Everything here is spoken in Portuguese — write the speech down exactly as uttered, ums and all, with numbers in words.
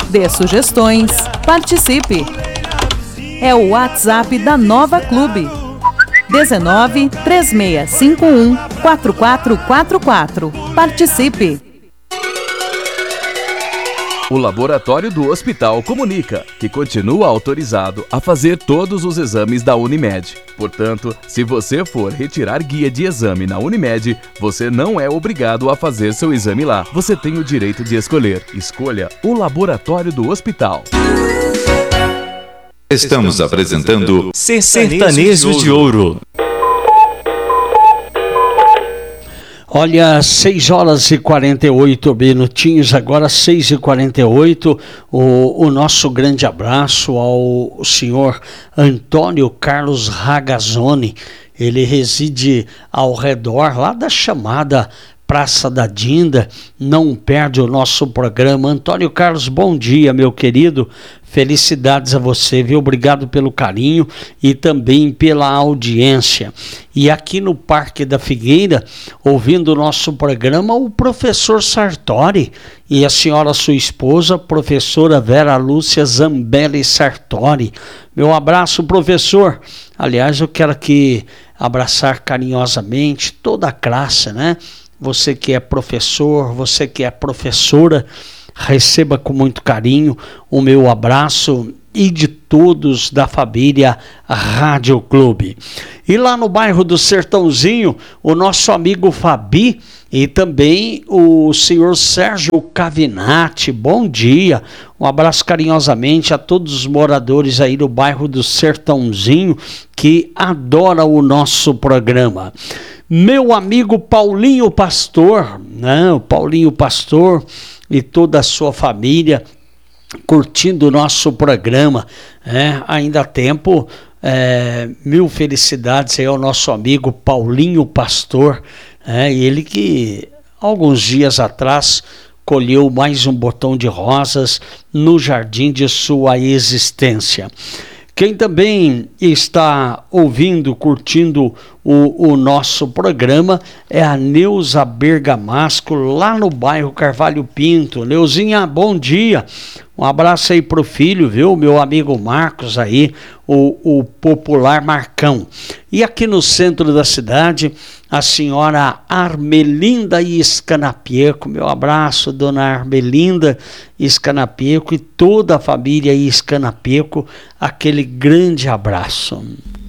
Dê sugestões, participe. É o WhatsApp da Nova Clube. dezenove, três seis cinco um, quatro quatro quatro quatro. Participe! O Laboratório do Hospital comunica que continua autorizado a fazer todos os exames da Unimed. Portanto, se você for retirar guia de exame na Unimed, você não é obrigado a fazer seu exame lá. Você tem o direito de escolher. Escolha o Laboratório do Hospital. Estamos apresentando Sertanejos de Ouro. Olha, seis horas e quarenta e oito minutinhos, agora seis e quarenta e oito, o, o nosso grande abraço ao senhor Antônio Carlos Ragazzoni. Ele reside ao redor lá da chamada Praça da Dinda, não perde o nosso programa. Antônio Carlos, bom dia, meu querido. Felicidades a você, viu? Obrigado pelo carinho e também pela audiência. E aqui no Parque da Figueira, ouvindo o nosso programa, o professor Sartori e a senhora sua esposa, professora Vera Lúcia Zambelli Sartori. Meu abraço, professor. Aliás, eu quero aqui abraçar carinhosamente toda a classe, né? Você que é professor, você que é professora, receba com muito carinho o meu abraço e de todos da família Rádio Clube. E lá no bairro do Sertãozinho, o nosso amigo Fabi e também o senhor Sérgio Cavinati, bom dia. Um abraço carinhosamente a todos os moradores aí do bairro do Sertãozinho que adoram o nosso programa. Meu amigo Paulinho Pastor, né? O Paulinho Pastor e toda a sua família curtindo o nosso programa, é, ainda há tempo, é, mil felicidades aí ao nosso amigo Paulinho Pastor, é, ele que alguns dias atrás colheu mais um botão de rosas no jardim de sua existência. Quem também está ouvindo, curtindo o, o nosso programa é a Neuza Bergamasco, lá no bairro Carvalho Pinto. Neuzinha, bom dia. Um abraço aí pro filho, viu? Meu amigo Marcos aí, o, o popular Marcão. E aqui no centro da cidade, a senhora Armelinda Iscanapieco. Meu abraço, dona Armelinda Iscanapieco e toda a família Iscanapieco. Aquele grande abraço.